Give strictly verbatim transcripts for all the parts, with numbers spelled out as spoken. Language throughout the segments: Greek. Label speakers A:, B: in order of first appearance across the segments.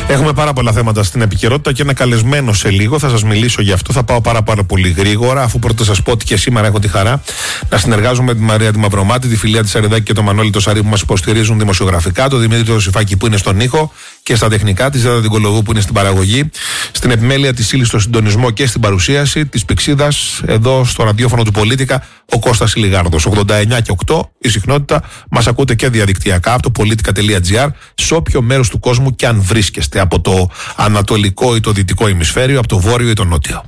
A: Έχουμε πάρα πολλά θέματα στην επικαιρότητα και ένα καλεσμένο σε λίγο. Θα σας μιλήσω γι' αυτό. Θα πάω πάρα, πάρα πολύ γρήγορα, αφού πρώτα σας πω ότι και σήμερα έχω τη χαρά να συνεργάζομαι με τη Μαρία τη Μαυρομάτη, τη Φιλία τη Σαριδάκη και τον Μανώλη το Σαρή που μας υποστηρίζουν δημοσιογραφικά, τον Δημήτρη το Σιφάκη που είναι στον ήχο και στα τεχνικά, τη Ζέτα την Κολογού που είναι στην παραγωγή, στην επιμέλεια τη ύλη στο συντονισμό και στην παρουσίαση τη Πηξίδας εδώ στο ραδιόφωνο του Πολίτικα, ο Κώστας Ηλιγάρδος. ογδόντα εννιά και οκτώ η συχνότητα. Μας ακούτε και διαδικτυακά από το πολίτικα τελεία τζι άρ σε όποιο μέρος του κόσμου και αν βρίσκεστε, από το ανατολικό ή το δυτικό ημισφαίριο, από το βόρειο ή το νότιο.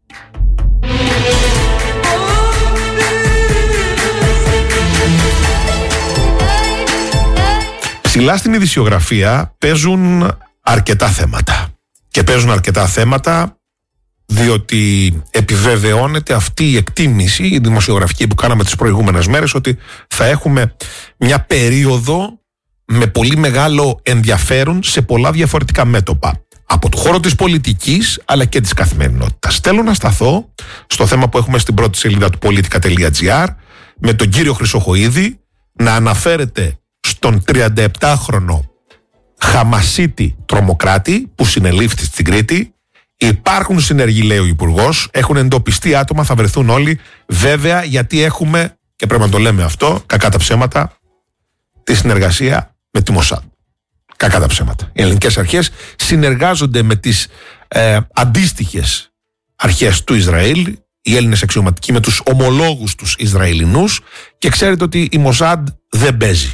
A: Ψηλά στην ειδησιογραφία παίζουν αρκετά θέματα. Και παίζουν αρκετά θέματα διότι επιβεβαιώνεται αυτή η εκτίμηση, η δημοσιογραφική που κάναμε τις προηγούμενες μέρες, ότι θα έχουμε μια περίοδο με πολύ μεγάλο ενδιαφέρον σε πολλά διαφορετικά μέτωπα. Από το χώρο της πολιτικής αλλά και της καθημερινότητας. Θέλω να σταθώ στο θέμα που έχουμε στην πρώτη σελίδα του πολίτικα τελεία τζι άρ με τον κύριο Χρυσοχοΐδη να αναφέρεται στον τριανταεπτάχρονο Χαμασίτη τρομοκράτη που συνελήφθη στην Κρήτη. Υπάρχουν συνεργοί, λέει ο Υπουργός, έχουν εντοπιστεί άτομα, θα βρεθούν όλοι. Βέβαια, γιατί έχουμε, και πρέπει να το λέμε αυτό, κακά τα ψέματα, τη συνεργασία με τη Μοσάντ. Κακά τα ψέματα. Οι ελληνικές αρχές συνεργάζονται με τις ε, αντίστοιχες αρχές του Ισραήλ, οι Έλληνες αξιωματικοί με τους ομολόγους τους Ισραηλινούς, και ξέρετε ότι η Μοσάντ δεν παίζει.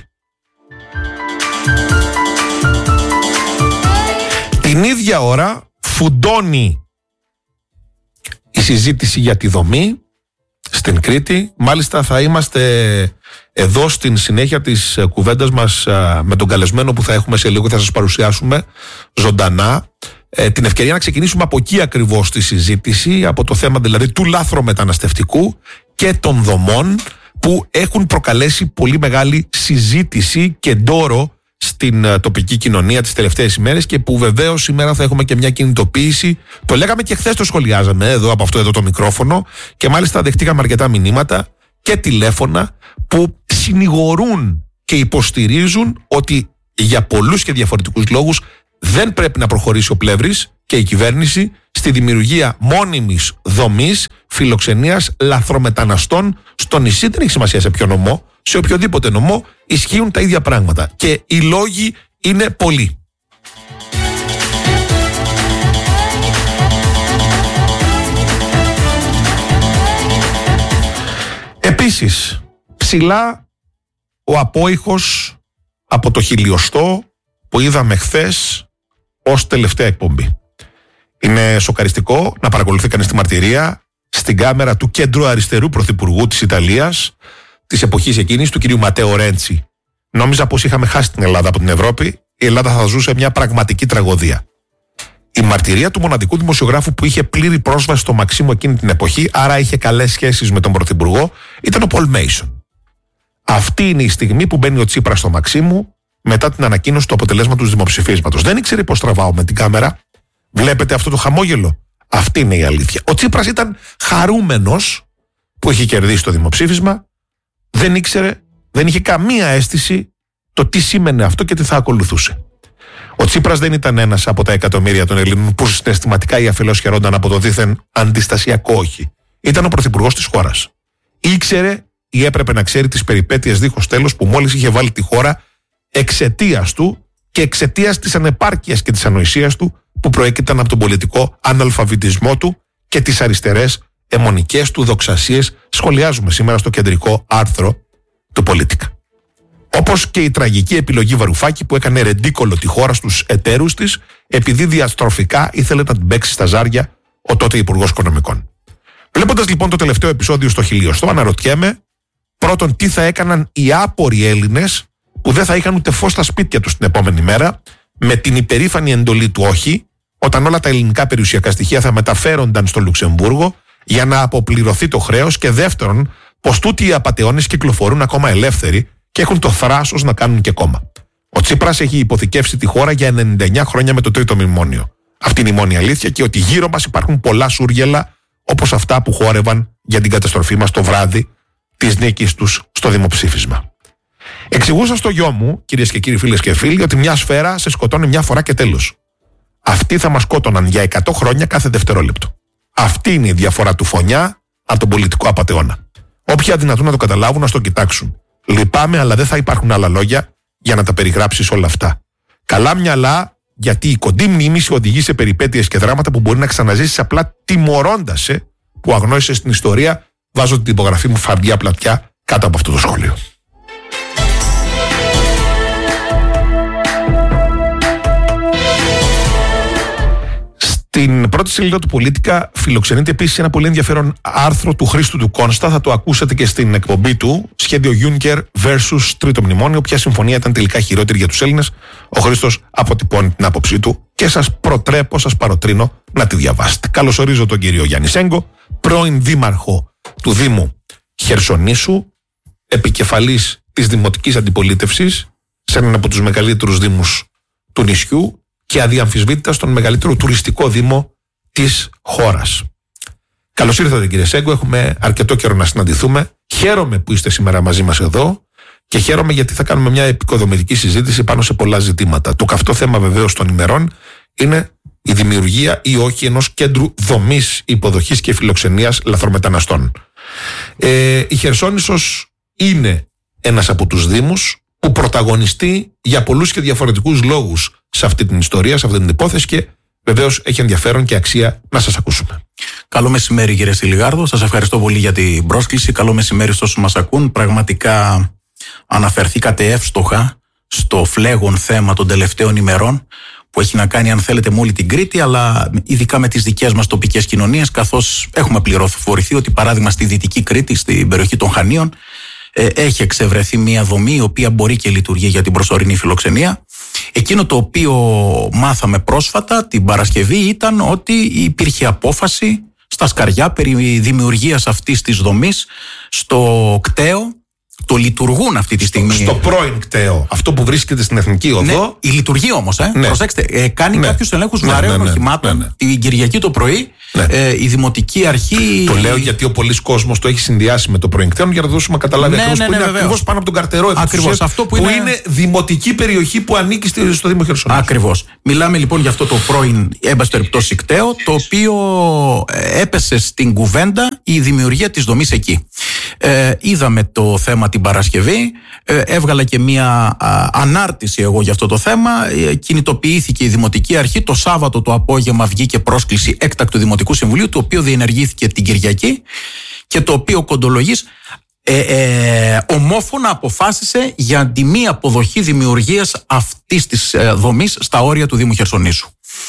A: Την ίδια ώρα φουντώνει η συζήτηση για τη δομή στην Κρήτη. Μάλιστα θα είμαστε εδώ στην συνέχεια της κουβέντας μας με τον καλεσμένο που θα έχουμε σε λίγο, θα σας παρουσιάσουμε ζωντανά, την ευκαιρία να ξεκινήσουμε από εκεί ακριβώς τη συζήτηση, από το θέμα δηλαδή του λάθρομεταναστευτικού και των δομών που έχουν προκαλέσει πολύ μεγάλη συζήτηση και ντόρο στην τοπική κοινωνία τις τελευταίες ημέρες και που βεβαίως σήμερα θα έχουμε και μια κινητοποίηση. Το λέγαμε και χθες, το σχολιάζαμε εδώ από αυτό εδώ το μικρόφωνο, και μάλιστα δεχτήκαμε αρκετά μηνύματα και τηλέφωνα που συνηγορούν και υποστηρίζουν ότι για πολλούς και διαφορετικούς λόγους δεν πρέπει να προχωρήσει ο Πλεύρης και η κυβέρνηση στη δημιουργία μόνιμης δομής φιλοξενίας λαθρομεταναστών στο νησί. Δεν έχει σημασία σε ποιο νομό, σε οποιοδήποτε νομό ισχύουν τα ίδια πράγματα και οι λόγοι είναι πολλοί. Επίσης, ψηλά ο απόϊχος από το χιλιοστό που είδαμε χθες ως τελευταία εκπομπή. Είναι σοκαριστικό να παρακολουθεί κανείς τη μαρτυρία στην κάμερα του κέντρου αριστερού πρωθυπουργού της Ιταλίας της εποχής εκείνης, του κυρίου Ματέο Ρέντσι. Νόμιζα πως είχαμε χάσει την Ελλάδα από την Ευρώπη. Η Ελλάδα θα ζούσε μια πραγματική τραγωδία. Η μαρτυρία του μοναδικού δημοσιογράφου που είχε πλήρη πρόσβαση στο Μαξίμου εκείνη την εποχή, άρα είχε καλές σχέσεις με τον πρωθυπουργό, ήταν ο Πολ Μέισον. Αυτή είναι η στιγμή που μπαίνει ο Τσίπρας στο Μαξίμου μετά την ανακοίνωση του αποτελέσματος του δημοψηφίσματος. Δεν ήξερε πώς τραβάω με την κάμερα. Βλέπετε αυτό το χαμόγελο? Αυτή είναι η αλήθεια. Ο Τσίπρας ήταν χαρούμενος που είχε κερδίσει το δημοψήφισμα. Δεν ήξερε, δεν είχε καμία αίσθηση το τι σήμαινε αυτό και τι θα ακολουθούσε. Ο Τσίπρας δεν ήταν ένας από τα εκατομμύρια των Ελλήνων που συναισθηματικά ή αφελώς χαιρόνταν από το δίθεν αντιστασιακό όχι. Ήταν ο πρωθυπουργός της χώρας. Ήξερε ή έπρεπε να ξέρει τις περιπέτειες δίχως τέλος που μόλις είχε βάλει τη χώρα εξαιτίας του και εξαιτίας της ανεπάρκειας και της ανοησίας του που προέκυταν από τον πολιτικό αναλφαβητισμό του και τις αριστερές αιμονικές του δοξασίες. Σχολιάζουμε σήμερα στο κεντρικό άρθρο του Πολίτικα. Όπως και η τραγική επιλογή Βαρουφάκη που έκανε ρεντίκολο τη χώρα στους εταίρους της επειδή διαστροφικά ήθελε να την παίξει στα ζάρια ο τότε Υπουργός Οικονομικών. Βλέποντας λοιπόν το τελευταίο επεισόδιο στο χιλιοστό, αναρωτιέμαι πρώτον τι θα έκαναν οι άποροι Έλληνες που δεν θα είχαν ούτε φως στα σπίτια τους την επόμενη μέρα με την υπερήφανη εντολή του όχι, όταν όλα τα ελληνικά περιουσιακά στοιχεία θα μεταφέρονταν στο Λουξεμβούργο για να αποπληρωθεί το χρέος, και δεύτερον πως τούτοι οι απατεώνες κυκλοφορούν ακόμα ελεύθεροι και έχουν το θράσος να κάνουν και κόμμα. Ο Τσίπρας έχει υποθηκεύσει τη χώρα για ενενήντα εννιά χρόνια με το τρίτο μνημόνιο. Αυτή είναι η μόνη αλήθεια, και ότι γύρω μας υπάρχουν πολλά σούργελα όπως αυτά που χόρευαν για την καταστροφή μας το βράδυ της νίκης τους στο δημοψήφισμα. Εξηγούσα στο γιο μου, κυρίες και κύριοι, φίλες και φίλοι, ότι μια σφαίρα σε σκοτώνει μια φορά και τέλος. Αυτοί θα μας σκότωναν για εκατό χρόνια κάθε δευτερόλεπτο. Αυτή είναι η διαφορά του Φωνιά από τον πολιτικό απατεώνα. Όποιοι αδυνατούν να το καταλάβουν, να το κοιτάξουν. Λυπάμαι, αλλά δεν θα υπάρχουν άλλα λόγια για να τα περιγράψεις όλα αυτά. Καλά μυαλά, γιατί η κοντή μνήμηση οδηγεί σε περιπέτειες και δράματα που μπορεί να ξαναζήσεις απλά τιμωρώντας σε που αγνόησες την ιστορία. Βάζω την υπογραφή μου φαρδιά πλατιά κάτω από αυτό το σχόλιο. Στην πρώτη σελίδα του Πολίτικα φιλοξενείται επίσης ένα πολύ ενδιαφέρον άρθρο του Χρήστου του Κόνστα. Θα το ακούσατε και στην εκπομπή του. Σχέδιο Juncker versus Τρίτο Μνημόνιο. Ποια συμφωνία ήταν τελικά χειρότερη για τους Έλληνες. Ο Χρήστος αποτυπώνει την άποψή του και σας προτρέπω, σας παροτρύνω να τη διαβάσετε. Καλωσορίζω τον κύριο Γιάννη Σέγκο, πρώην δήμαρχο του Δήμου Χερσονήσου, επικεφαλής της Δημοτικής Αντιπολίτευσης σε έναν από τους μεγαλύτερους δήμους του νησιού και αδιαμφισβήτητα στον μεγαλύτερο τουριστικό δήμο της χώρας. Καλώς ήρθατε κύριε Σέγκο, έχουμε αρκετό καιρό να συναντηθούμε. Χαίρομαι που είστε σήμερα μαζί μας εδώ και χαίρομαι γιατί θα κάνουμε μια επικοδομητική συζήτηση πάνω σε πολλά ζητήματα. Το καυτό θέμα βεβαίως των ημερών είναι η δημιουργία ή όχι ενός κέντρου δομής υποδοχής και φιλοξενίας λαθρομεταναστών. Ε, η Χερσόνησος είναι ένας από τους δήμους που πρωταγωνιστεί για πολλούς και διαφορετικούς λόγους σε αυτή την ιστορία, σε αυτή την υπόθεση και βεβαίως έχει ενδιαφέρον και αξία να σας ακούσουμε.
B: Καλό μεσημέρι κύριε Στυλιγάρδο, σας ευχαριστώ πολύ για την πρόσκληση. Καλό μεσημέρι στους όσους μας ακούν. Πραγματικά αναφερθήκατε εύστοχα στο φλέγον θέμα των τελευταίων ημερών που έχει να κάνει αν θέλετε με όλη την Κρήτη, αλλά ειδικά με τις δικές μας τοπικές κοινωνίες, καθώς έχουμε πληροφορηθεί ότι παράδειγμα στη Δυτική Κρήτη, στην περιοχή των Χανίων, έχει εξευρεθεί μια δομή η οποία μπορεί και λειτουργεί για την προσωρινή φιλοξενία. Εκείνο το οποίο μάθαμε πρόσφατα την Παρασκευή ήταν ότι υπήρχε απόφαση στα Σκαριά περί δημιουργίας αυτής της δομής στο κτέο. Το λειτουργούν αυτή τη στιγμή.
A: Στο πρώην κτέο, αυτό που βρίσκεται στην Εθνική Οδό.
B: Ναι, η λειτουργεί όμως, ε.
A: Ναι.
B: Προσέξτε, ε, κάνει
A: Ναι.
B: κάποιους ελέγχους
A: Ναι,
B: βαρέων
A: ναι, ναι,
B: οχημάτων.
A: ναι, ναι.
B: Την Κυριακή το πρωί,
A: Ναι.
B: ε, η Δημοτική Αρχή.
A: Το λέω γιατί ο πολλής κόσμος το έχει συνδυάσει με το πρώην κτέο για να δώσουμε να καταλάβει
B: Ναι,
A: ακριβώς
B: ναι,
A: που
B: ναι,
A: είναι
B: βεβαίως.
A: ακριβώς πάνω από τον Καρτερό.
B: Ακριβώς, αυτό που
A: που
B: είναι-
A: είναι δημοτική περιοχή που ανήκει στη- στο Δήμο Χερσονήσου.
B: Ακριβώς. Μιλάμε λοιπόν για αυτό το πρώην έμπαση περιπτώσει κτέο, το οποίο ε, έπεσε στην κουβέντα η δημιουργία της δομής εκεί. Ε, είδαμε το θέμα την Παρασκευή, ε, έβγαλα και μία α, ανάρτηση εγώ για αυτό το θέμα, ε, κινητοποιήθηκε η Δημοτική Αρχή, το Σάββατο το απόγευμα βγήκε πρόσκληση έκτακτου Δημοτικού Συμβουλίου, το οποίο διενεργήθηκε την Κυριακή και το οποίο κοντολογής ε, ε, ομόφωνα αποφάσισε για τη μη αποδοχή δημιουργίας αυτής της ε, δομής στα όρια του Δήμου Χερσονήσου.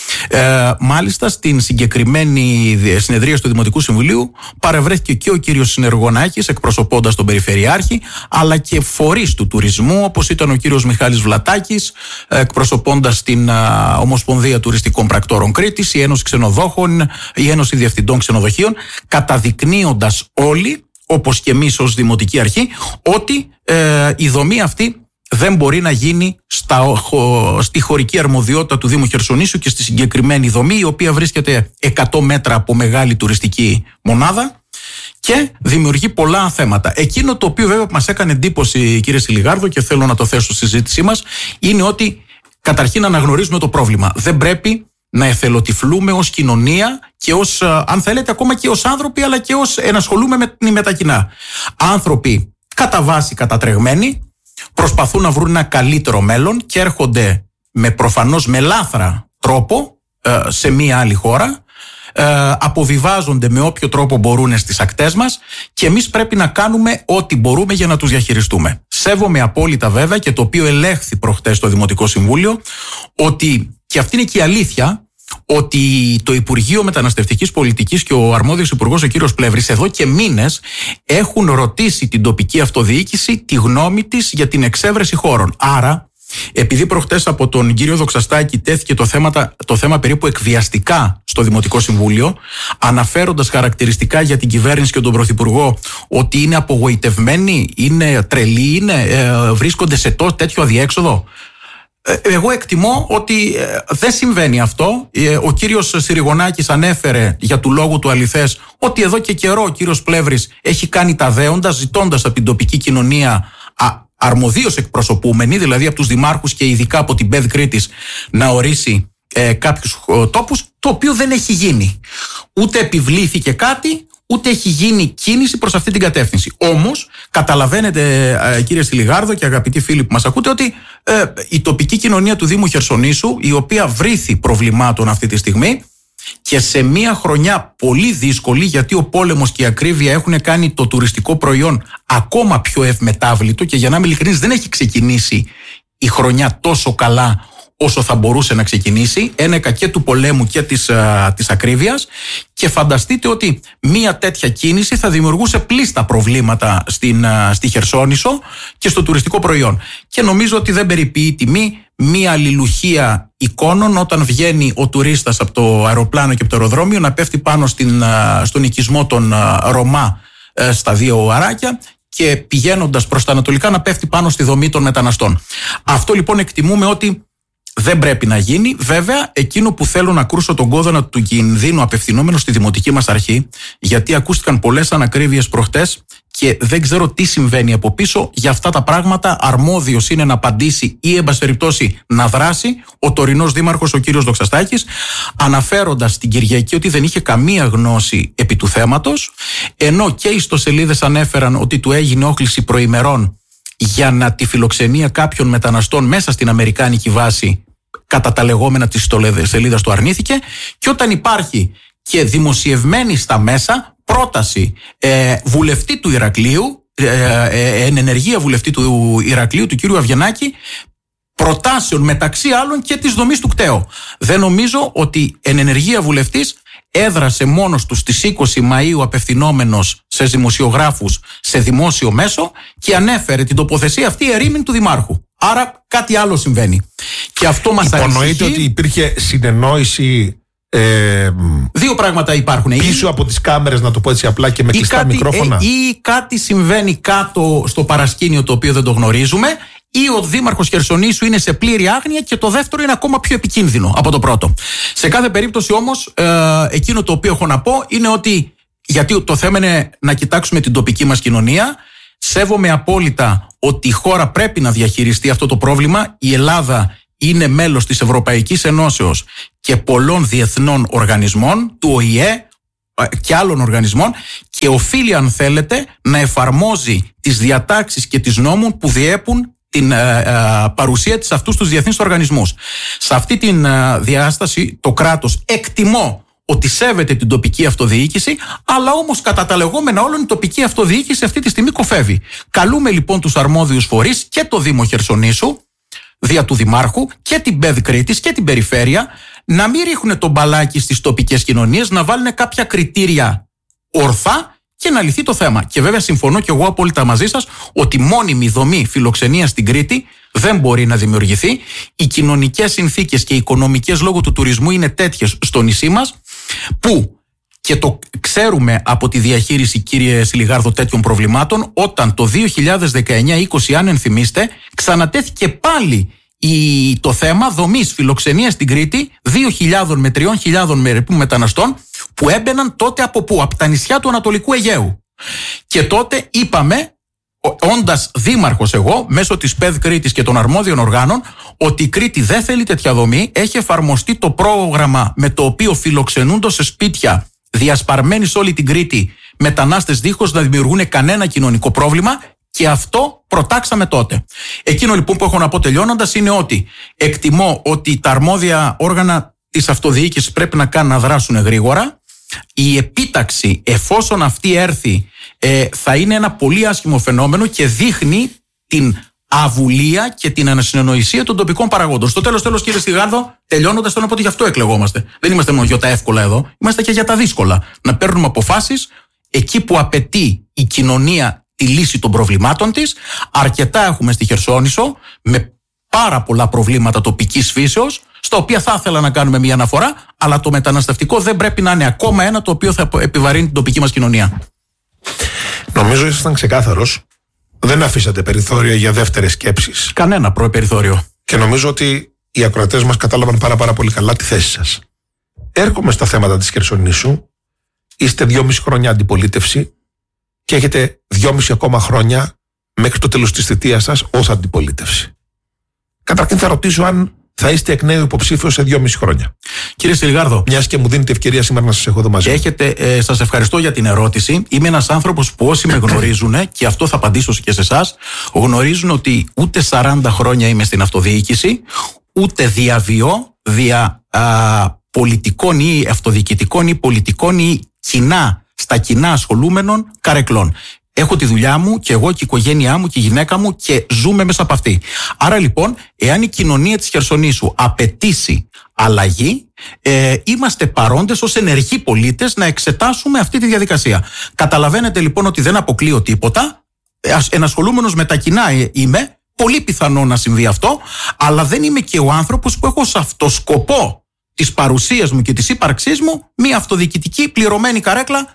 B: Ε, μάλιστα στην συγκεκριμένη συνεδρία του Δημοτικού Συμβουλίου παρευρέθηκε και ο κύριος Συνεργονάκης εκπροσωπώντας τον Περιφερειάρχη, αλλά και φορείς του τουρισμού όπως ήταν ο κύριος Μιχάλης Βλατάκης εκπροσωπώντας την α, Ομοσπονδία Τουριστικών Πρακτόρων Κρήτης, η Ένωση Ξενοδόχων, η Ένωση Διευθυντών Ξενοδοχείων, καταδεικνύοντας όλοι, όπως και εμείς ως Δημοτική Αρχή, ότι ε, η δομή αυτή δεν μπορεί να γίνει στα, στη χωρική αρμοδιότητα του Δήμου Χερσονήσου και στη συγκεκριμένη δομή, η οποία βρίσκεται εκατό μέτρα από μεγάλη τουριστική μονάδα και δημιουργεί πολλά θέματα. Εκείνο το οποίο βέβαια μας έκανε εντύπωση, κύριε Στυλιγάρδο, και θέλω να το θέσω στη συζήτησή μας, είναι ότι καταρχήν αναγνωρίζουμε το πρόβλημα. Δεν πρέπει να εθελοτυφλούμε ως κοινωνία και ως, αν θέλετε, ακόμα και ως άνθρωποι, αλλά και ως ενασχολούμε με, με τα κοινά. Άνθρωποι κατά βάση κατατρεγμένοι, προσπαθούν να βρουν ένα καλύτερο μέλλον και έρχονται με προφανώς με λάθρα τρόπο ε, σε μία άλλη χώρα, ε, αποβιβάζονται με όποιο τρόπο μπορούν στις ακτές μας και εμείς πρέπει να κάνουμε ό,τι μπορούμε για να τους διαχειριστούμε. Σέβομαι απόλυτα βέβαια και το οποίο ελέγχθη προχτές στο Δημοτικό Συμβούλιο ότι, και αυτή είναι και η αλήθεια, ότι το Υπουργείο Μεταναστευτικής Πολιτικής και ο αρμόδιος υπουργός ο κύριος Πλεύρης εδώ και μήνες έχουν ρωτήσει την τοπική αυτοδιοίκηση τη γνώμη της για την εξέβρεση χώρων. Άρα, επειδή προχτές από τον κύριο Δοξαστάκη τέθηκε το θέμα, το θέμα περίπου εκβιαστικά στο Δημοτικό Συμβούλιο, αναφέροντας χαρακτηριστικά για την κυβέρνηση και τον Πρωθυπουργό ότι είναι απογοητευμένοι, είναι τρελοί, είναι, ε, βρίσκονται σε τέτοιο αδιέξοδο. Εγώ εκτιμώ ότι δεν συμβαίνει αυτό. Ο κύριος Συριγωνάκης ανέφερε για του λόγου του αληθές ότι εδώ και καιρό ο κύριος Πλεύρης έχει κάνει τα δέοντα ζητώντας από την τοπική κοινωνία αρμοδίως εκπροσωπούμενη, δηλαδή από τους δημάρχους και ειδικά από την ΠΕΔ Κρήτης, να ορίσει ε, κάποιους τόπους, το οποίο δεν έχει γίνει. Ούτε επιβλήθηκε κάτι, ούτε έχει γίνει κίνηση προς αυτή την κατεύθυνση. Όμως, καταλαβαίνετε, ε, κύριε Στυλιγάρδο και αγαπητοί φίλοι που μας ακούτε, ότι ε, η τοπική κοινωνία του Δήμου Χερσονήσου, η οποία βρήθη προβλημάτων αυτή τη στιγμή, και σε μια χρονιά πολύ δύσκολη, γιατί ο πόλεμος και η ακρίβεια έχουν κάνει το τουριστικό προϊόν ακόμα πιο ευμετάβλητο, και για να είμαι ειλικρινής, δεν έχει ξεκινήσει η χρονιά τόσο καλά όσο θα μπορούσε να ξεκινήσει, ένεκα και του πολέμου και της, α, της ακρίβειας, και φανταστείτε ότι μία τέτοια κίνηση θα δημιουργούσε πλήστα προβλήματα στην, α, στη Χερσόνησο και στο τουριστικό προϊόν. Και νομίζω ότι δεν περιποιεί τιμή μία αλληλουχία εικόνων όταν βγαίνει ο τουρίστας από το αεροπλάνο και από το αεροδρόμιο να πέφτει πάνω στην, α, στον οικισμό των α, Ρωμά α, στα δύο Αράκια, και πηγαίνοντας προς τα ανατολικά να πέφτει πάνω στη δομή των μεταναστών. Αυτό λοιπόν εκτιμούμε ότι δεν πρέπει να γίνει. Βέβαια, εκείνο που θέλω να κρούσω τον κόδωνα του κινδύνου απευθυνόμενο στη δημοτική μας αρχή, γιατί ακούστηκαν πολλές ανακρίβειες προχτές και δεν ξέρω τι συμβαίνει από πίσω. Για αυτά τα πράγματα αρμόδιος είναι να απαντήσει ή, εν πάση περιπτώσει, να δράσει ο τωρινός δήμαρχος, ο κύριος Δοξαστάκης, αναφέροντας την Κυριακή ότι δεν είχε καμία γνώση επί του θέματος, ενώ και οι ιστοσελίδες ανέφεραν ότι του έγινε όχληση προημερών για να τη φιλοξενία κάποιων μεταναστών μέσα στην αμερικάνικη βάση, κατά τα λεγόμενα της ιστοσελίδας του αρνήθηκε. Και όταν υπάρχει και δημοσιευμένη στα μέσα πρόταση ε, βουλευτή του Ηρακλείου, ε, ε, εν ενεργεία βουλευτή του Ηρακλείου, του κύριου Αυγενάκη, προτάσεων μεταξύ άλλων και της δομής του ΚΤΕΟ, δεν νομίζω ότι εν ενεργεία βουλευτής έδρασε μόνος του στις είκοσι Μαΐου απευθυνόμενος σε δημοσιογράφους σε δημόσιο μέσο και ανέφερε την τοποθεσία αυτή ερήμην του Δημάρχου. Άρα κάτι άλλο συμβαίνει. Και αυτό μας ανησυχεί.
A: Υπονοείται ότι υπήρχε συνεννόηση. Ε,
B: Δύο πράγματα υπάρχουν.
A: Πίσω από τις κάμερες, να το πω έτσι απλά, και με κλειστά
B: κάτι,
A: μικρόφωνα.
B: Ε, ή κάτι συμβαίνει κάτω στο παρασκήνιο, το οποίο δεν το γνωρίζουμε, ή ο Δήμαρχος Χερσονήσου είναι σε πλήρη άγνοια, και το δεύτερο είναι ακόμα πιο επικίνδυνο από το πρώτο. Σε κάθε περίπτωση όμως, ε, εκείνο το οποίο έχω να πω είναι ότι, γιατί το θέμα είναι να κοιτάξουμε την τοπική μας κοινωνία, σέβομαι απόλυτα ότι η χώρα πρέπει να διαχειριστεί αυτό το πρόβλημα. Η Ελλάδα είναι μέλος της Ευρωπαϊκής Ενώσεως και πολλών διεθνών οργανισμών, του Ο Η Ε και άλλων οργανισμών, και οφείλει, αν θέλετε, να εφαρμόζει τις διατάξεις και τις νόμους που διέπουν την ε, ε, παρουσία της αυτούς τους διεθνείς οργανισμούς. Σε αυτή την ε, διάσταση το κράτος εκτιμώ ότι σέβεται την τοπική αυτοδιοίκηση, αλλά όμως κατά τα λεγόμενα όλων η τοπική αυτοδιοίκηση αυτή τη στιγμή κοφεύει. Καλούμε λοιπόν τους αρμόδιους φορείς και το Δήμο Χερσονήσου, δια του Δημάρχου, και την ΠΕΔ Κρήτης και την Περιφέρεια, να μην ρίχνουν τον μπαλάκι στις τοπικές κοινωνίες, να βάλουν κάποια κριτήρια ορθά και να λυθεί το θέμα. Και βέβαια συμφωνώ και εγώ απόλυτα μαζί σας ότι μόνιμη δομή φιλοξενίας στην Κρήτη δεν μπορεί να δημιουργηθεί. Οι κοινωνικές συνθήκες και οι οικονομικές λόγω του τουρισμού είναι τέτοιες στο νησί μας, που, και το ξέρουμε από τη διαχείριση, κύριε Στυλιγάρδο, τέτοιων προβλημάτων, όταν το δύο χιλιάδες δεκαεννιά είκοσι, αν ενθυμίστε, ξανατέθηκε πάλι η, το θέμα δομής φιλοξενίας στην Κρήτη δύο χιλιάδες με τριών χιλιάδων μεταναστών, που έμπαιναν τότε από πού? Από τα νησιά του Ανατολικού Αιγαίου. Και τότε είπαμε, όντας δήμαρχος εγώ, μέσω της ΠΕΔ Κρήτης και των αρμόδιων οργάνων, ότι η Κρήτη δεν θέλει τέτοια δομή. Έχει εφαρμοστεί το πρόγραμμα με το οποίο φιλοξενούνται σε σπίτια διασπαρμένοι σε όλη την Κρήτη μετανάστες δίχως να δημιουργούν κανένα κοινωνικό πρόβλημα, και αυτό προτάξαμε τότε. Εκείνο λοιπόν που έχω να πω τελειώνοντας είναι ότι εκτιμώ ότι τα αρμόδια όργανα της αυτοδιοίκησης πρέπει να κάνουν να δράσουν γρήγορα. Η επίταξη, εφόσον αυτή έρθει, ε, θα είναι ένα πολύ άσχημο φαινόμενο και δείχνει την αβουλία και την ανασυνεννοησία των τοπικών παραγόντων. Στο τέλος, τέλος, κύριε Στυλιγάρδο, τελειώνοντας, θέλω να πω ότι γι' αυτό εκλεγόμαστε. Δεν είμαστε μόνο για τα εύκολα εδώ, είμαστε και για τα δύσκολα. Να παίρνουμε αποφάσεις εκεί που απαιτεί η κοινωνία τη λύση των προβλημάτων της. Αρκετά έχουμε στη Χερσόνησο, με πάρα πολλά προβλήματα τοπικής φύσεως, στα οποία θα ήθελα να κάνουμε μια αναφορά, αλλά το μεταναστευτικό δεν πρέπει να είναι ακόμα ένα το οποίο θα επιβαρύνει την τοπική μας κοινωνία.
A: Νομίζω ήσασταν ξεκάθαρος. Δεν αφήσατε περιθώρια για δεύτερες σκέψεις.
B: Κανένα προπεριθώριο.
A: Και νομίζω ότι οι ακροατές μας κατάλαβαν πάρα, πάρα πολύ καλά τη θέση σας. Έρχομαι στα θέματα της Χερσονήσου. Είστε δυόμιση χρόνια αντιπολίτευση και έχετε δυόμιση ακόμα χρόνια μέχρι το τέλος της θητείας σας ως αντιπολίτευση. Καταρχήν θα ρωτήσω αν θα είστε εκ νέου υποψήφιος σε δυόμιση χρόνια.
B: Κύριε Σιλιγάρδο,
A: μιας και μου δίνετε ευκαιρία σήμερα να σας έχω εδώ μαζί.
B: Έχετε, ε, σας ευχαριστώ για την ερώτηση. Είμαι ένας άνθρωπος που όσοι με γνωρίζουν, και αυτό θα απαντήσω και σε εσάς, γνωρίζουν ότι ούτε σαράντα χρόνια είμαι στην αυτοδιοίκηση, ούτε διαβιώ δια α, πολιτικών ή αυτοδιοικητικών ή πολιτικών ή κοινά, στα κοινά ασχολούμενων καρεκλών. Έχω τη δουλειά μου και εγώ και η οικογένειά μου και η γυναίκα μου και ζούμε μέσα από αυτή. Άρα λοιπόν, εάν η κοινωνία της Χερσονήσου απαιτήσει αλλαγή, ε, είμαστε παρόντες ως ενεργοί πολίτες να εξετάσουμε αυτή τη διαδικασία. Καταλαβαίνετε λοιπόν ότι δεν αποκλείω τίποτα. Ενασχολούμενος με τα κοινά είμαι, πολύ πιθανό να συμβεί αυτό, αλλά δεν είμαι και ο άνθρωπος που έχω σε αυτό σκοπό της παρουσίας μου και της ύπαρξής μου μια αυτοδιοικητική πληρωμένη καρέκλα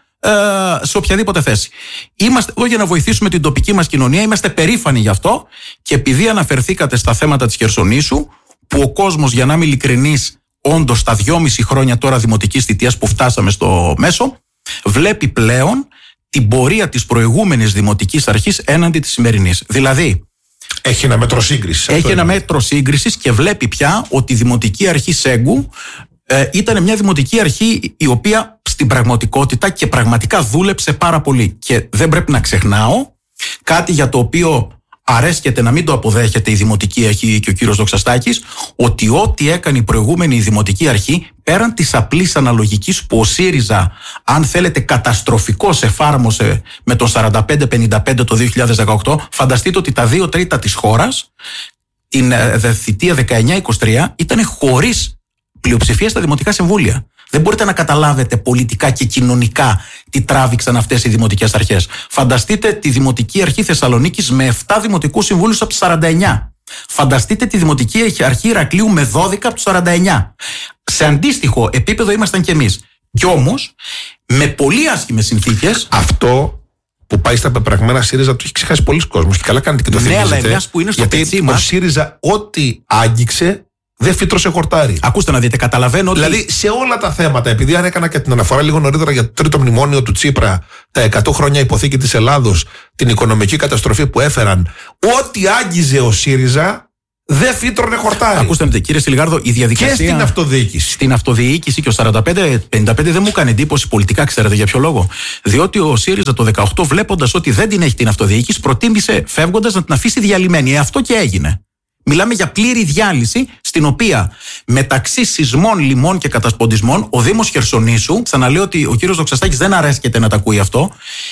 B: σε οποιαδήποτε θέση. Είμαστε εδώ για να βοηθήσουμε την τοπική μας κοινωνία, είμαστε περήφανοι γι' αυτό, και επειδή αναφερθήκατε στα θέματα της Χερσονήσου, που ο κόσμος, για να είμαι ειλικρινής, όντως τα δυόμιση χρόνια τώρα δημοτικής θητείας που φτάσαμε στο μέσο, βλέπει πλέον την πορεία της προηγούμενης δημοτικής αρχής έναντι της σημερινής. Δηλαδή,
A: έχει ένα μέτρο σύγκρισης.
B: Έχει ένα μέτρο σύγκρισης και βλέπει πια ότι η δημοτική αρχή Σέγκου ε, ήταν μια δημοτική αρχή η οποία στην πραγματικότητα και πραγματικά δούλεψε πάρα πολύ. Και δεν πρέπει να ξεχνάω κάτι για το οποίο αρέσκεται να μην το αποδέχεται η Δημοτική Αρχή και ο κύριος Δοξαστάκης, ότι ό,τι έκανε η προηγούμενη Δημοτική Αρχή, πέραν της απλής αναλογικής που ο ΣΥΡΙΖΑ, αν θέλετε, καταστροφικώς εφάρμοσε με τον σαράντα πέντε πενήντα πέντε το δύο χιλιάδες δεκαοκτώ, φανταστείτε ότι τα δύο τρίτα της χώρας, την θητεία δεκαεννιά είκοσι τρία, ήταν χωρίς πλειοψηφία στα δημοτικά συμβούλια. Δεν μπορείτε να καταλάβετε πολιτικά και κοινωνικά τι τράβηξαν αυτές οι δημοτικές αρχές. Φανταστείτε τη Δημοτική Αρχή Θεσσαλονίκης με επτά δημοτικούς συμβούλους από τους σαράντα εννιά. Φανταστείτε τη Δημοτική Αρχή Ηρακλείου με δώδεκα από τους σαράντα εννιά. Σε αντίστοιχο επίπεδο ήμασταν κι εμείς. Κι όμως, με πολύ άσχημες συνθήκες.
A: Αυτό που πάει στα πεπραγμένα ΣΥΡΙΖΑ το έχει ξεχάσει πολλοί κόσμος. Και καλά κάνετε και το θυμίζετε.
B: Ναι, αλλά μιας που είναι στο
A: γιατί
B: πετσί
A: ο
B: μας.
A: ΣΥΡΙΖΑ ό,τι άγγιξε δεν φύτρωσε χορτάρι.
B: Ακούστε να δείτε, καταλαβαίνω ότι.
A: Δηλαδή σε όλα τα θέματα, επειδή αν έκανα και την αναφορά λίγο νωρίτερα για το τρίτο μνημόνιο του Τσίπρα, τα εκατό χρόνια υποθήκη της Ελλάδος, την οικονομική καταστροφή που έφεραν, ό,τι άγγιζε ο ΣΥΡΙΖΑ δεν φύτρωνε χορτάρι.
B: Ακούστε να δείτε, κύριε Σιλιγάρδο, η διαδικασία.
A: Και στην αυτοδιοίκηση.
B: Στην αυτοδιοίκηση και ο σαράντα πέντε πενήντα πέντε δεν μου έκανε εντύπωση πολιτικά, ξέρετε για ποιο λόγο. Διότι ο ΣΥΡΙΖΑ το δεκαοκτώ, βλέποντας ότι δεν την έχει την αυτοδιοίκηση, προτίμησε φεύγοντας να την αφήσει διαλυμένη. Ε, αυτό και έγινε. Μιλάμε για πλήρη διάλυση, στην οποία μεταξύ σεισμών, λιμών και κατασποντισμών, ο Δήμος Χερσονήσου, ξαναλέω ότι ο κύριος Δοξαστάκης δεν αρέσκεται να τα ακούει αυτό,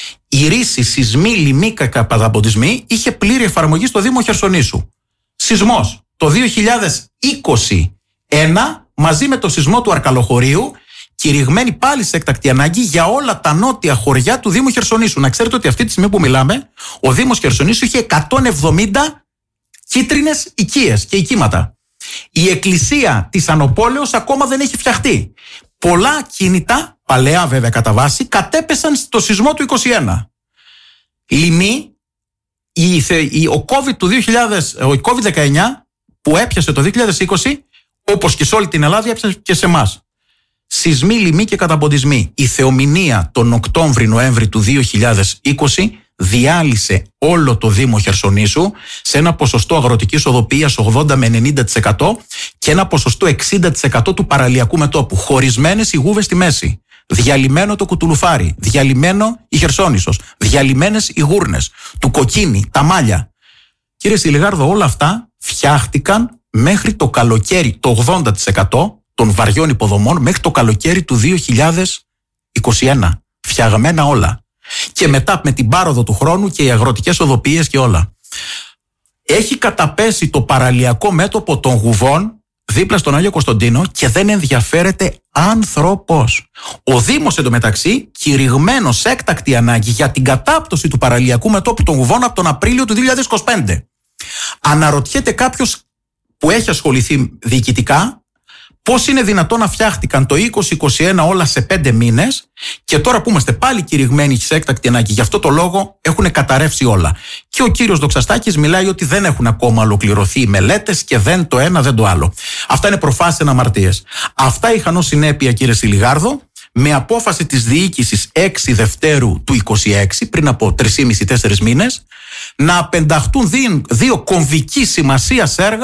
B: η ρίση σεισμοί, λιμοί και κατασποντισμοί είχε πλήρη εφαρμογή στο Δήμο Χερσονήσου. Σεισμός το δύο χιλιάδες είκοσι ένα, μαζί με το σεισμό του Αρκαλοχωρίου, κηρυγμένη πάλι σε έκτακτη ανάγκη για όλα τα νότια χωριά του Δήμου Χερσονήσου. Να ξέρετε ότι αυτή τη στιγμή που μιλάμε, ο Δήμος Χερσονήσου είχε εκατόν εβδομήντα κίτρινες οικίες και οικήματα. Η εκκλησία της Ανοπόλεως ακόμα δεν έχει φτιαχτεί. Πολλά ακίνητα, παλαιά βέβαια κατά βάση, κατέπεσαν στο σεισμό του είκοσι ένα. Λιμοί, η, η, ο COVID του δύο χιλιάδες, ο κόβιντ δεκαεννιά που έπιασε το δύο χιλιάδες είκοσι, όπως και σε όλη την Ελλάδα, έπιασε και σε εμάς. Σεισμοί, λιμοί και καταποντισμοί. Η θεομηνία τον Οκτώβρη-Νοέμβρη του δύο χιλιάδες είκοσι διάλυσε όλο το Δήμο Χερσονήσου σε ένα ποσοστό αγροτικής οδοποιίας ογδόντα με ενενήντα τοις εκατό και ένα ποσοστό εξήντα τοις εκατό του παραλιακού μετώπου. Χωρισμένες οι γούβες στη μέση. Διαλυμένο το Κουτουλουφάρι. Διαλυμένο η Χερσόνησος. Διαλυμένες οι γούρνες. Του Κοκκίνη, τα Μάλια. Κύριε Σιλιγάρδο, όλα αυτά φτιάχτηκαν μέχρι το καλοκαίρι, το ογδόντα τοις εκατό των βαριών υποδομών, μέχρι το καλοκαίρι του δύο χιλιάδες είκοσι ένα. Φτιαγμένα όλα. Και μετά με την πάροδο του χρόνου και οι αγροτικές οδοποιίες και όλα. Έχει καταπέσει το παραλιακό μέτωπο των Γουβών δίπλα στον Άγιο Κωνσταντίνο και δεν ενδιαφέρεται άνθρωπος. Ο Δήμος εντωμεταξύ κηρυγμένος σε έκτακτη ανάγκη για την κατάπτωση του παραλιακού μετώπου των Γουβών από τον Απρίλιο του δύο χιλιάδες είκοσι πέντε. Αναρωτιέται κάποιος που έχει ασχοληθεί διοικητικά πώς είναι δυνατόν να φτιάχτηκαν το είκοσι είκοσι ένα όλα σε πέντε μήνες και τώρα που είμαστε πάλι κηρυγμένοι σε έκτακτη ανάγκη, γι' αυτό το λόγο έχουν καταρρεύσει όλα. Και ο κύριος Δοξαστάκης μιλάει ότι δεν έχουν ακόμα ολοκληρωθεί οι μελέτες και δεν το ένα δεν το άλλο. Αυτά είναι προφάσεις αμαρτίες. Αυτά είχαν ως συνέπεια, κύριε Σιλιγάρδο, με απόφαση της διοίκησης έξι Δευτέρου του είκοσι έξι, πριν από τρεις και μισό τέσσερις μήνες, να απενταχτούν δύο, δύο κομβική σημασίας έργα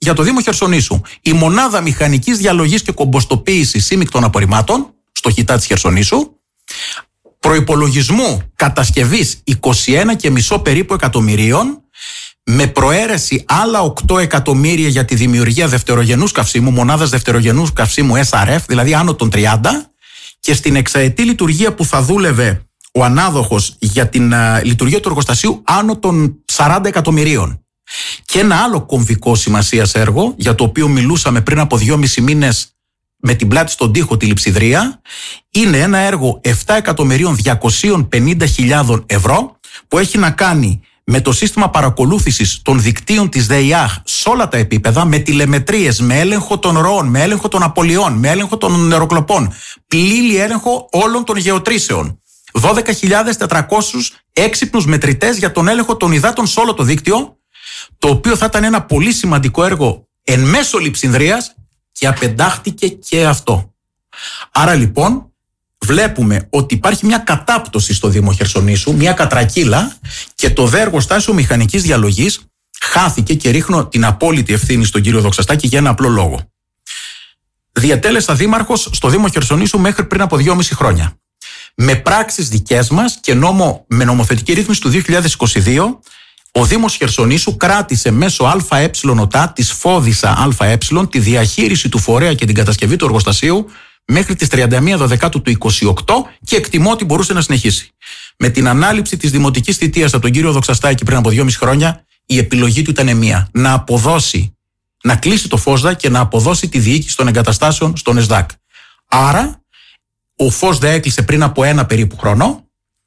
B: για το Δήμο Χερσονήσου. Η μονάδα μηχανικής διαλογής και κομποστοποίησης σύμμικτων απορριμμάτων, στο Χιτά της Χερσονήσου, προϋπολογισμού κατασκευής είκοσι ένα και μισό περίπου εκατομμυρίων, με προαίρεση άλλα οκτώ εκατομμύρια για τη δημιουργία δευτερογενούς καυσίμου, μονάδας δευτερογενούς καυσίμου ες αρ εφ, δηλαδή άνω των τριάντα, και στην εξαετή λειτουργία που θα δούλευε ο ανάδοχος για την uh, λειτουργία του εργοστασίου άνω των σαράντα εκατομμυρίων. Και ένα άλλο κομβικό σημασίας έργο, για το οποίο μιλούσαμε πριν από δυόμισι μήνες με την πλάτη στον τοίχο τη Λειψιδρία, είναι ένα έργο επτά εκατομμυρίων διακόσιες πενήντα χιλιάδες ευρώ που έχει να κάνει με το σύστημα παρακολούθησης των δικτύων της ΔΕΙΑΧ σε όλα τα επίπεδα, με τηλεμετρίες, με έλεγχο των ροών, με έλεγχο των απολειών, με έλεγχο των νεροκλοπών, πλήρη έλεγχο όλων των γεωτρήσεων. δώδεκα χιλιάδες τετρακόσιους έξυπνους μετρητές για τον έλεγχο των υδάτων σε όλο το δίκτυο, το οποίο θα ήταν ένα πολύ σημαντικό έργο εν μέσω Λειψινδρίας, και απεντάχτηκε και αυτό. Άρα λοιπόν βλέπουμε ότι υπάρχει μια κατάπτωση στο Δήμο Χερσονήσου, μια κατρακύλα, και το δε εργοστάσιο μηχανικής διαλογής χάθηκε, και ρίχνω την απόλυτη ευθύνη στον κύριο Δοξαστάκη για ένα απλό λόγο. Διατέλεσα δήμαρχος στο Δήμο Χερσονήσου μέχρι πριν από δυόμιση χρόνια. Με πράξεις δικές μας και νόμο, με νομοθετική ρύθμιση του δύο χιλιάδες είκοσι δύο, ο Δήμος Χερσονήσου κράτησε μέσω ΑΕΟΤΑ της Φώδισσα ΑΕ τη διαχείριση του φορέα και την κατασκευή του εργοστασίου μέχρι τις τριάντα μία Δεκάτου του είκοσι οκτώ, και εκτιμώ ότι μπορούσε να συνεχίσει. Με την ανάληψη της δημοτικής θητείας από τον κύριο Δοξαστάκη πριν από δυόμιση χρόνια, η επιλογή του ήταν μία: να αποδώσει, να κλείσει το ΦΟΣΔΑ και να αποδώσει τη διοίκηση των εγκαταστάσεων στον ΕΣΔΑΚ. Άρα, ο ΦΟΣΔΑ έκλεισε πριν από ένα περίπου χρόνο.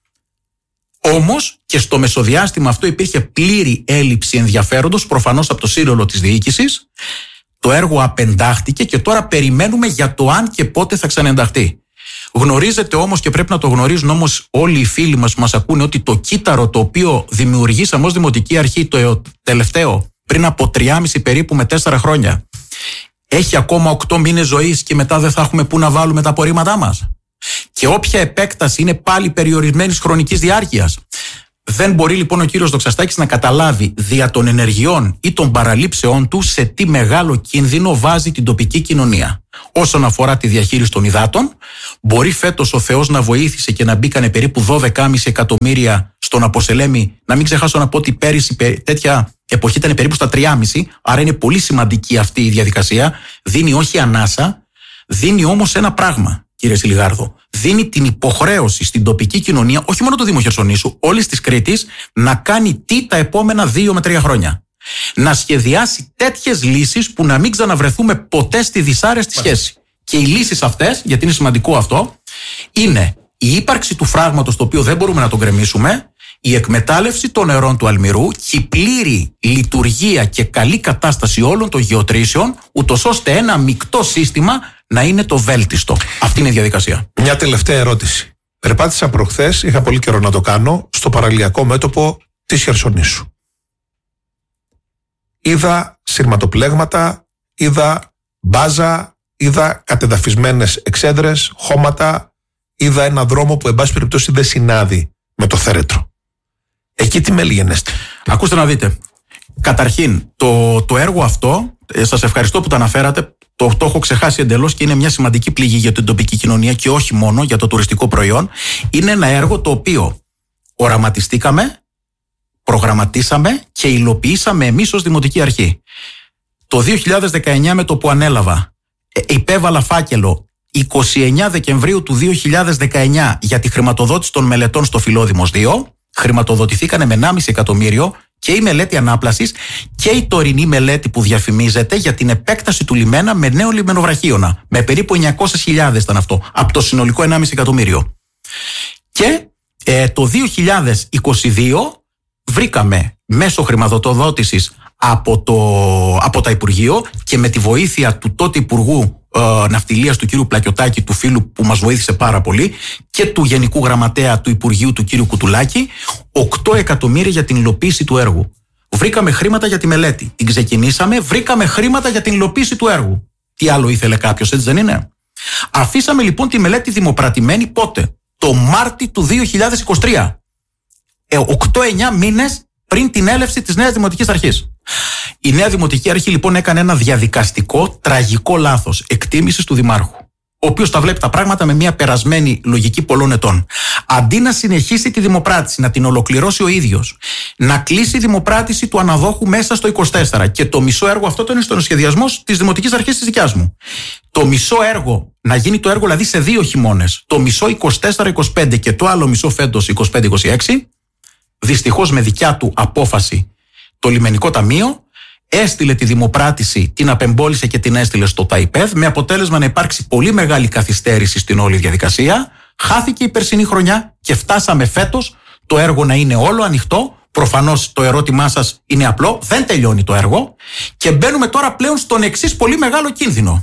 B: Όμως και στο μεσοδιάστημα αυτό υπήρχε πλήρη έλλειψη ενδιαφέροντος, προφανώς από το σύνολο της διοίκησης. Το έργο απεντάχτηκε και τώρα περιμένουμε για το αν και πότε θα ξαναενταχθεί. Γνωρίζετε όμως, και πρέπει να το γνωρίζουν όμως όλοι οι φίλοι μας που μας ακούνε, ότι το κύτταρο το οποίο δημιουργήσαμε ως Δημοτική Αρχή, το τελευταίο, πριν από τριάμιση περίπου με τέσσερα χρόνια, έχει ακόμα οκτώ μήνες ζωής και μετά δεν θα έχουμε πού να βάλουμε τα απορρίμματά μας. Και όποια επέκταση είναι πάλι περιορισμένης χρονικής διάρκειας. Δεν μπορεί λοιπόν ο κύριος Δοξαστάκης να καταλάβει δια των ενεργειών ή των παραλήψεών του σε τι μεγάλο κίνδυνο βάζει την τοπική κοινωνία. Όσον αφορά τη διαχείριση των υδάτων, μπορεί φέτος ο Θεός να βοήθησε και να μπήκανε περίπου δώδεκα κόμμα πέντε εκατομμύρια στον Αποσελέμη. Να μην ξεχάσω να πω ότι πέρυσι τέτοια εποχή ήταν περίπου στα τρία κόμμα πέντε, άρα είναι πολύ σημαντική αυτή η διαδικασία. Δίνει όχι ανάσα, δίνει όμως ένα πράγμα. Κύριε Σιλιγάρδο, δίνει την υποχρέωση στην τοπική κοινωνία, όχι μόνο του Δήμου Χερσονήσου, όλης της Κρήτης, να κάνει τι τα επόμενα δύο με τρία χρόνια. Να σχεδιάσει τέτοιες λύσεις που να μην ξαναβρεθούμε ποτέ στη δυσάρεστη σχέση. Και οι λύσεις αυτές, γιατί είναι σημαντικό αυτό, είναι η ύπαρξη του φράγματος, το οποίο δεν μπορούμε να τον γκρεμίσουμε, η εκμετάλλευση των νερών του Αλμυρού και η πλήρη λειτουργία και καλή κατάσταση όλων των γεωτρήσεων, ούτως ώστε ένα μεικτό σύστημα να είναι το βέλτιστο. Αυτή είναι η διαδικασία.
A: Μια τελευταία ερώτηση. Περπάτησα προχθές, είχα πολύ καιρό να το κάνω, στο παραλιακό μέτωπο της Χερσονήσου. Είδα σειρματοπλέγματα, είδα μπάζα, είδα κατεδαφισμένες εξέδρες, χώματα, είδα ένα δρόμο που εν πάση περιπτώσει δεν συνάδει με το θέρετρο. Εκεί τι μέλη γενέστε?
B: Ακούστε να δείτε. Καταρχήν, το, το έργο αυτό, ε, σας ευχαριστώ που το αναφέρατε, το, το έχω ξεχάσει εντελώς και είναι μια σημαντική πληγή για την τοπική κοινωνία και όχι μόνο για το τουριστικό προϊόν. Είναι ένα έργο το οποίο οραματιστήκαμε, προγραμματίσαμε και υλοποιήσαμε εμείς ως Δημοτική Αρχή. Το δύο χιλιάδες δεκαεννιά, με το που ανέλαβα, ε, υπέβαλα φάκελο εικοστή ενάτη Δεκεμβρίου του δύο χιλιάδες δεκαεννιά για τη χρηματοδότηση των μελετών στο Φιλόδημος δύο. Χρηματοδοτηθήκανε με ενάμιση εκατομμύριο και η μελέτη ανάπλασης και η τωρινή μελέτη που διαφημίζεται για την επέκταση του λιμένα με νέο λιμενοβραχίωνα. Με περίπου εννιακόσιες χιλιάδες ήταν αυτό, από το συνολικό ενάμιση εκατομμύριο. Και ε, το δύο χιλιάδες είκοσι δύο βρήκαμε μέσω χρηματοδότησης από, το, από τα Υπουργείο και με τη βοήθεια του τότε Υπουργού ε, Ναυτιλίας του κύριου Πλακιωτάκη, του φίλου που μας βοήθησε πάρα πολύ, και του Γενικού Γραμματέα του Υπουργείου του κύριου Κουτουλάκη, οκτώ εκατομμύρια για την υλοποίηση του έργου. Βρήκαμε χρήματα για τη μελέτη. Την ξεκινήσαμε, βρήκαμε χρήματα για την υλοποίηση του έργου. Τι άλλο ήθελε κάποιος, έτσι δεν είναι? Αφήσαμε λοιπόν τη μελέτη δημοπρατημένη πότε? Το Μάρτι του δύο χιλιάδες είκοσι τρία. οκτώ εννιά μήνες πριν την έλευση της νέας Δημοτικής Αρχής. Η νέα Δημοτική Αρχή λοιπόν έκανε ένα διαδικαστικό, τραγικό λάθος εκτίμησης του Δημάρχου, ο οποίος τα βλέπει τα πράγματα με μια περασμένη λογική πολλών ετών. Αντί να συνεχίσει τη δημοπράτηση, να την ολοκληρώσει ο ίδιος, να κλείσει η δημοπράτηση του αναδόχου μέσα στο είκοσι τέσσερα, και το μισό έργο αυτό το είναι στον σχεδιασμό της Δημοτικής Αρχής της δικιάς μου. Το μισό έργο, να γίνει το έργο δηλαδή σε δύο χειμώνες, το μισό είκοσι τέσσερα είκοσι πέντε και το άλλο μισό φέτος είκοσι πέντε είκοσι έξι, δυστυχώς με δικιά του απόφαση το Λιμενικό Ταμείο έστειλε τη δημοπράτηση, την απεμπόλησε και την έστειλε στο ΤΑΙΠΕΔ, με αποτέλεσμα να υπάρξει πολύ μεγάλη καθυστέρηση στην όλη διαδικασία. Χάθηκε η περσινή χρονιά και φτάσαμε φέτος το έργο να είναι όλο ανοιχτό. Προφανώς το ερώτημά σας είναι απλό, δεν τελειώνει το έργο και μπαίνουμε τώρα πλέον στον εξής πολύ μεγάλο κίνδυνο.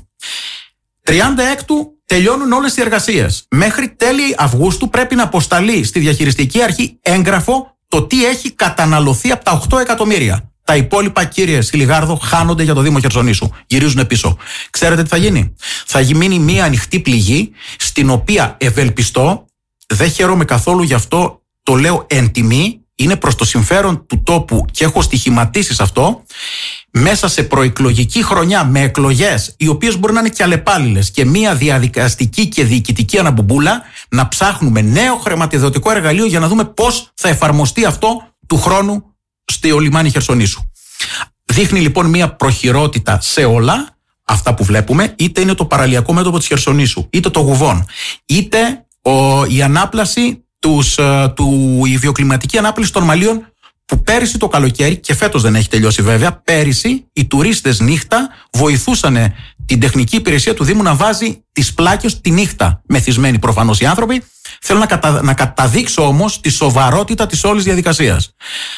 B: τριάντα έκτου τελειώνουν όλες οι εργασίες. Μέχρι τέλη Αυγούστου πρέπει να αποσταλεί στη διαχειριστική αρχή έγγραφο το τι έχει καταναλωθεί από τα οκτώ εκατομμύρια. Τα υπόλοιπα, κύριε Σιλιγάρδο, χάνονται για το Δήμο Χερσονήσου. Γυρίζουν πίσω. Ξέρετε τι θα γίνει? Θα μείνει μία ανοιχτή πληγή, στην οποία ευελπιστώ, δεν χαίρομαι καθόλου γι' αυτό, το λέω εν τιμή, είναι προς το συμφέρον του τόπου και έχω στοιχηματίσει σε αυτό, μέσα σε προεκλογική χρονιά με εκλογές, οι οποίες μπορεί να είναι και αλλεπάλληλες, και μία διαδικαστική και διοικητική αναμπουμπούλα, να ψάχνουμε νέο χρηματοδοτικό εργαλείο για να δούμε πώς θα εφαρμοστεί αυτό του χρόνου στο λιμάνι Χερσονήσου. Δείχνει λοιπόν μία προχειρότητα σε όλα αυτά που βλέπουμε, είτε είναι το παραλιακό μέτωπο της Χερσονήσου, είτε το Γουβόν, είτε ο, η ανάπλαση τους, του, η βιοκλιματική ανάπλαση των Μαλίων, που πέρυσι το καλοκαίρι, και φέτος δεν έχει τελειώσει βέβαια, πέρυσι οι τουρίστες νύχτα βοηθούσαν την τεχνική υπηρεσία του Δήμου να βάζει τις πλάκες τη νύχτα, μεθυσμένοι προφανώς οι άνθρωποι. Θέλω να, κατα, να καταδείξω όμως τη σοβαρότητα της όλης διαδικασίας.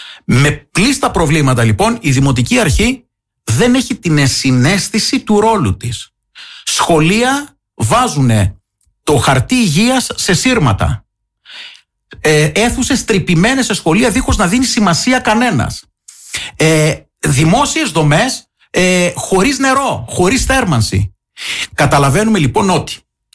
B: Με πλήστα προβλήματα λοιπόν η Δημοτική Αρχή δεν έχει την συναίσθηση του ρόλου της. Σχολεία βάζουν το χαρτί υγείας σε σύρματα. Ε, αίθουσες τρυπημένες σε σχολεία δίχως να δίνει σημασία κανένας. Ε, δημόσιες δομές ε, χωρίς νερό, χωρίς θέρμανση. Καταλαβαίνουμε λοιπόν ότι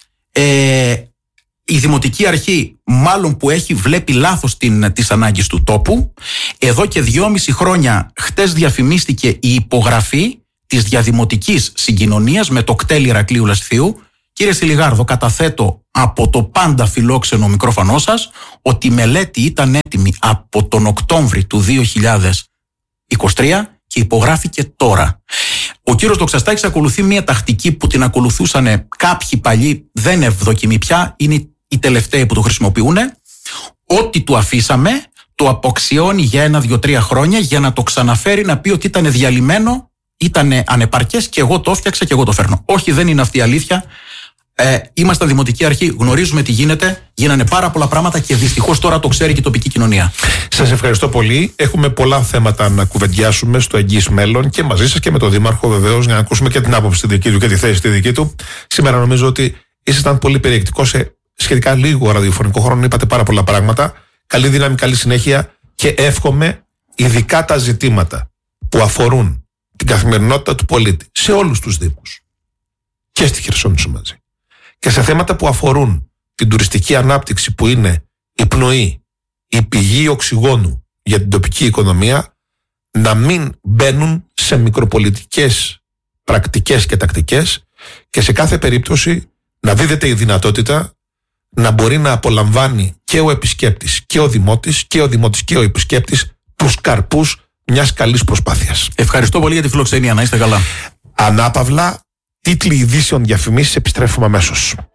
B: ε, η Δημοτική Αρχή, μάλλον που έχει βλέπει λάθος την, τις ανάγκες του τόπου, εδώ και δυόμιση χρόνια, χτες διαφημίστηκε η υπογραφή της διαδημοτικής συγκοινωνίας με το κτέλ Ηρακλείου Λασθίου. Κύριε Σιλιγάρδο, καταθέτω από το πάντα φιλόξενο μικρόφωνο σας ότι η μελέτη ήταν έτοιμη από τον Οκτώβρη του δύο χιλιάδες είκοσι τρία και υπογράφηκε τώρα. Ο κύριος Δοξαστάκης ακολουθεί μια τακτική που την ακολουθούσαν κάποιοι παλιοί, δεν είναι ευδοκιμή πια, είναι οι τελευταίοι που το χρησιμοποιούν. Ό,τι του αφήσαμε το αποξιώνει για ένα, δύο, τρία χρόνια για να το ξαναφέρει, να πει ότι ήταν διαλυμένο, ήταν ανεπαρκές και εγώ το έφτιαξα και εγώ το φέρνω. Όχι, δεν είναι αυτή η αλήθεια. Ε, είμαστε Δημοτική Αρχή, γνωρίζουμε τι γίνεται, γίνανε πάρα πολλά πράγματα και δυστυχώς τώρα το ξέρει και η τοπική κοινωνία.
A: Σας ευχαριστώ πολύ. Έχουμε πολλά θέματα να κουβεντιάσουμε στο εγγύς μέλλον και μαζί σας και με τον Δήμαρχο βεβαίως, για να ακούσουμε και την άποψη τη δική του και τη θέση τη δική του. Σήμερα νομίζω ότι ήσασταν πολύ περιεκτικό σε σχετικά λίγο ραδιοφωνικό χρόνο, είπατε πάρα πολλά πράγματα. Καλή δύναμη, καλή συνέχεια και εύχομαι ειδικά τα ζητήματα που αφορούν την καθημερινότητα του πολίτη σε όλους τους Δήμους και στη Χερσόνησο μαζί, και σε θέματα που αφορούν την τουριστική ανάπτυξη, που είναι η πνοή, η πηγή οξυγόνου για την τοπική οικονομία, να μην μπαίνουν σε μικροπολιτικές πρακτικές και τακτικές, και σε κάθε περίπτωση να δίδεται η δυνατότητα να μπορεί να απολαμβάνει και ο επισκέπτης και ο δημότης και ο δημότης και ο επισκέπτης τους καρπούς μιας καλής προσπάθειας.
B: Ευχαριστώ πολύ για τη φιλοξενία, να είστε καλά.
A: Ανάπαυλα, τίτλοι ειδήσεων, διαφημίσεις, επιστρέφουμε αμέσως.